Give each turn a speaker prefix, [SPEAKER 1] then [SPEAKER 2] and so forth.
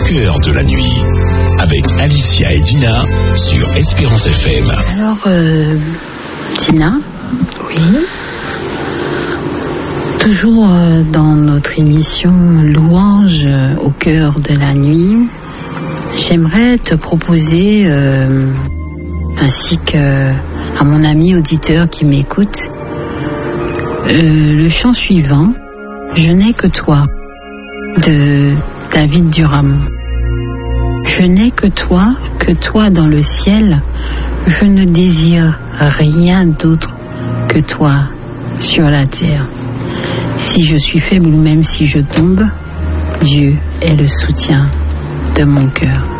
[SPEAKER 1] cœur de la nuit, avec Alicia et Dina sur Espérance FM.
[SPEAKER 2] Alors, Dina,
[SPEAKER 3] Oui.
[SPEAKER 2] toujours dans notre émission Louange au cœur de la nuit, j'aimerais te proposer, ainsi que à mon ami auditeur qui m'écoute, le chant suivant, Je n'ai que toi, de David Durham. Je n'ai que toi dans le ciel, je ne désire rien d'autre que toi sur la terre. Si je suis faible ou même si je tombe, Dieu est le soutien de mon cœur.